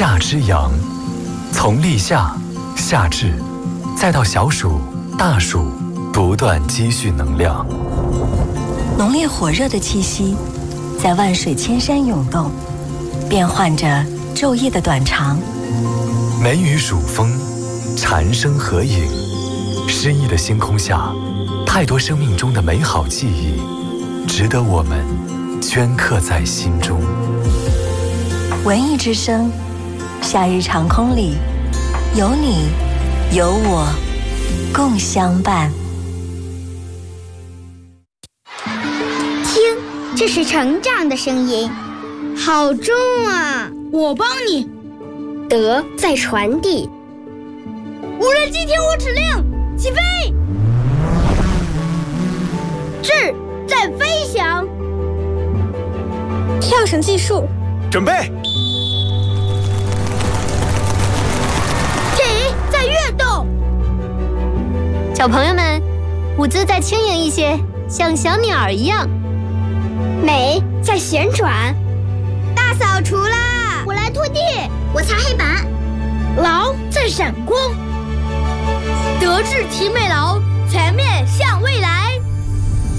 夏之阳，从立夏、夏至，再到小暑、大暑，不断积蓄能量。 浓烈火热的气息，在万水千山涌动，变换着昼夜的短长。 梅雨暑风，蝉声合影，诗意的星空下，太多生命中的美好记忆，值得我们镌刻在心中。 文艺之声，夏日长空里，有你，有我，共相伴。 听，这是成长的声音，好重啊！ 我帮你。 德在传递。 无人机听我指令，起飞！ 智在飞翔。 跳绳计数， 准备。 体在跃动。 小朋友们，舞姿再轻盈一些，像小鸟一样。 美在旋转。大扫除啦！我来拖地，我擦黑板。 劳在闪光。德智体美劳，全面向未来。